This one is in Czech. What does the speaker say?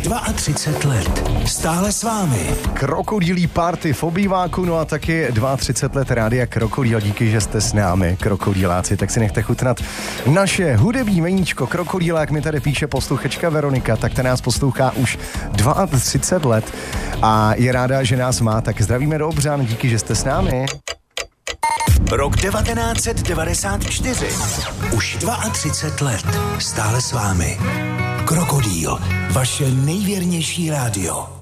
Už 32 let. Stále s vámi. Krokodýlí party v obýváku, no a taky 32 let rádia Krokodýl. Díky, že jste s námi, krokodýláci. Tak si nechte chutnat naše hudební meníčko Krokodýla, jak mi tady píše posluchačka Veronika, tak ta nás poslouchá už 32 let a je ráda, že nás má. Tak zdravíme do Obřan, díky, že jste s námi. Rok 1994. Už 32 let. Stále s vámi. Krokodýl, vaše nejvěrnější rádio.